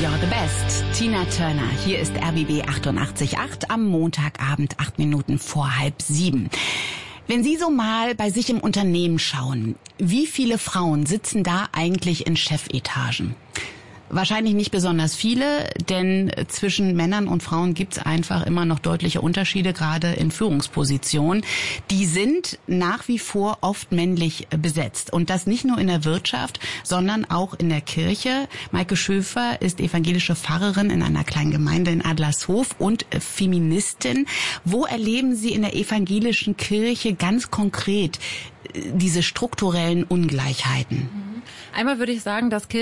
You're the best. Tina Turner. Hier ist RBB 88.8 am Montagabend, 8 Minuten vor 6:30. Wenn Sie so mal bei sich im Unternehmen schauen, wie viele Frauen sitzen da eigentlich in Chefetagen? Wahrscheinlich nicht besonders viele, denn zwischen Männern und Frauen gibt's einfach immer noch deutliche Unterschiede, gerade in Führungspositionen. Die sind nach wie vor oft männlich besetzt. Und das nicht nur in der Wirtschaft, sondern auch in der Kirche. Maike Schöfer ist evangelische Pfarrerin in einer kleinen Gemeinde in Adlershof und Feministin. Wo erleben Sie in der evangelischen Kirche ganz konkret diese strukturellen Ungleichheiten? Einmal würde ich sagen, dass Kirche